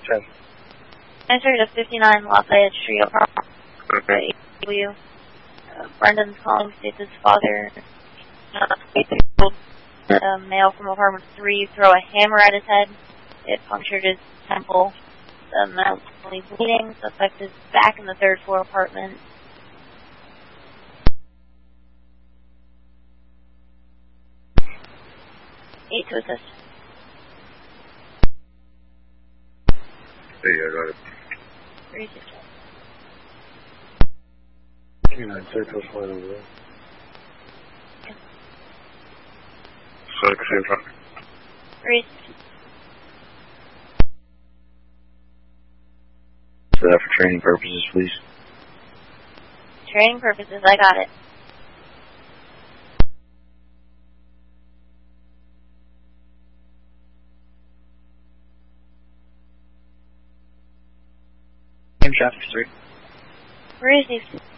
10. Answer to 59 Lafayette Street, apartment Okay. AW. Brendan's calling, states his father, male from apartment 3, throw a hammer at his head. It punctured his temple. The man was only bleeding. Suspect is back in the third floor apartment. Eight to assist. Hey, I got it. 360. 29 Circle, flight over there. So at the same time. 360. For that for training purposes, please. Training purposes, I got it. Same traffic 3. Received.